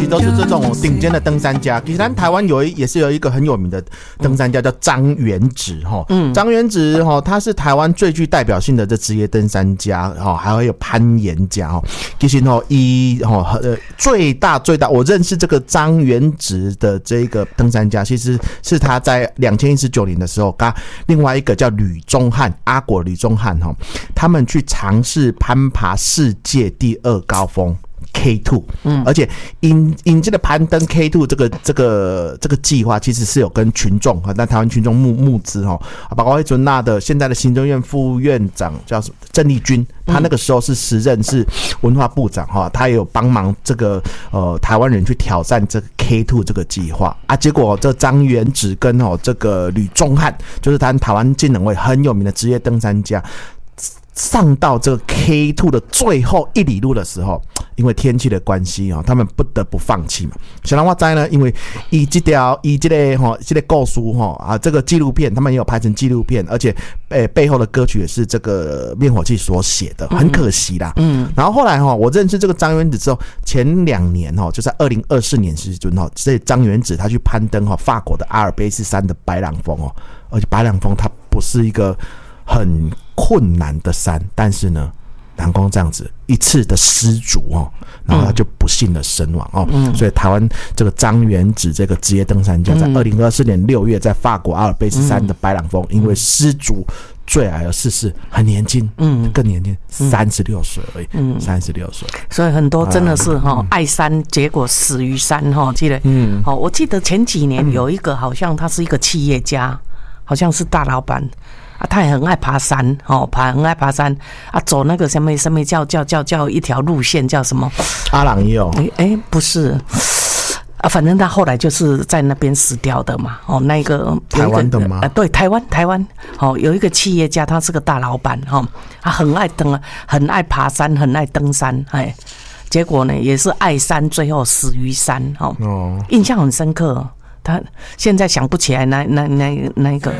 实都是这种顶尖的登山家。其实咱台湾也是有一个很有名的登山家叫张元直哈，张元直哈，他是台湾最具代表性的这职业登山家哈，还会有攀岩家哈。其实哈，最大，我认识这个张元直的这个登山家，其实是他在2019年的时候，跟另外一个叫吕宗翰阿果吕宗翰哈，他们去尝试攀爬世界第2高峰。K2， 而且因这个攀登 K2 这个计划其实是有跟群众和台湾群众募资哈，包括准那的现在的行政院副院长叫什么郑丽君，他那个时候是时任是文化部长哈，他也有帮忙这个台湾人去挑战这个 K2 这个计划啊，结果这张元直跟这个吕宗翰，就是台湾近两位很有名的职业登山家。上到这个 K2 的最后1里路的时候，因为天气的关系他们不得不放弃嘛。想让我知呢，因为这个故事这个纪录片他们也有拍成纪录片，而且背后的歌曲也是这个灭火器所写的，很可惜啦。然后后来我认识这个张元直之后，前2年就在2024年时阵这张元直他去攀登法国的阿尔卑斯山的白朗峰而且白朗峰它不是一个很困难的山，但是呢，南光这样子一次的失足然后他就不幸的身亡所以台湾这个张元直这个职业登山家，在2024年6月在法国阿尔卑斯山的白朗峰，因为失足坠崖而逝世，很年轻，更年轻，36岁而已，36岁。 所以很多真的是爱山，结果死于山记得我记得前几年有一个好像他是一个企业家，好像是大老板。他也很爱爬山很爱爬山走那个什么叫一条路线叫什么？ 阿朗伊不是反正他后来就是在那边死掉的嘛。那个台湾的吗？ 对，台湾有一个企业家，他是个大老板他很爱很爱爬山，很爱登山结果呢也是爱山，最后死于山印象很深刻。他现在想不起来那一个。